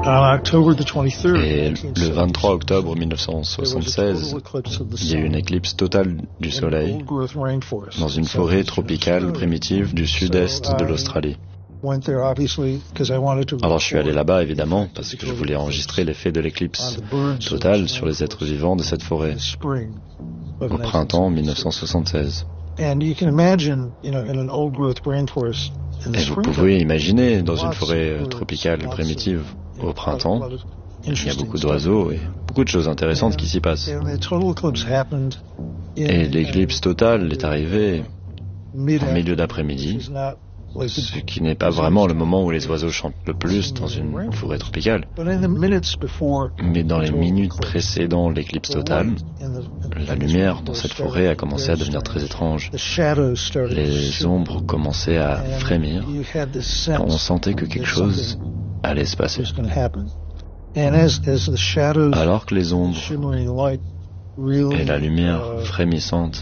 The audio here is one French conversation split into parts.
Et le 23 octobre 1976, il y a eu une éclipse totale du Soleil dans une forêt tropicale primitive du sud-est de l'Australie. Alors je suis allé là-bas évidemment parce que je voulais enregistrer l'effet de l'éclipse totale sur les êtres vivants de cette forêt au printemps 1976. Et vous pouvez imaginer dans une forêt tropicale primitive au printemps, il y a beaucoup d'oiseaux et beaucoup de choses intéressantes qui s'y passent. Et l'éclipse totale est arrivée en milieu d'après-midi, ce qui n'est pas vraiment le moment où les oiseaux chantent le plus dans une forêt tropicale. Mais dans les minutes précédant l'éclipse totale, la lumière dans cette forêt a commencé à devenir très étrange. Les ombres commençaient à frémir. On sentait que quelque chose allait se passer. Alors que les ombres et la lumière frémissante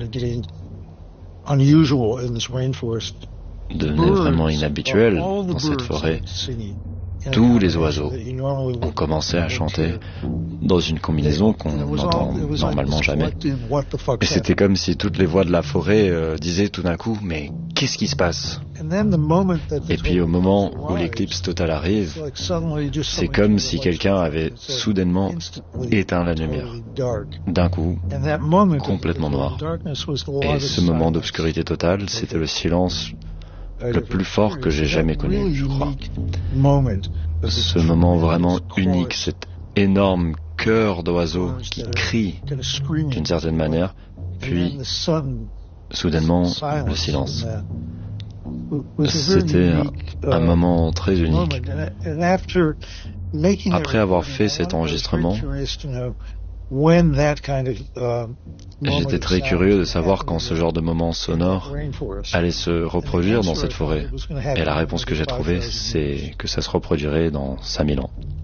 devenaient vraiment inhabituelles dans cette forêt, tous les oiseaux ont commencé à chanter dans une combinaison qu'on n'entend normalement jamais. Et c'était comme si toutes les voix de la forêt disaient tout d'un coup, mais qu'est-ce qui se passe? Et puis au moment où l'éclipse totale arrive, c'est comme si quelqu'un avait soudainement éteint la lumière. D'un coup, complètement noir. Et ce moment d'obscurité totale, c'était le silence le plus fort que j'ai jamais connu, je crois. Ce moment vraiment unique, cet énorme chœur d'oiseaux qui crie d'une certaine manière, puis soudainement le silence. C'était un moment très unique. Après avoir fait cet enregistrement, j'étais très curieux de savoir quand ce genre de moment sonore allait se reproduire dans cette forêt. Et la réponse que j'ai trouvée, c'est que ça se reproduirait dans 5000 ans.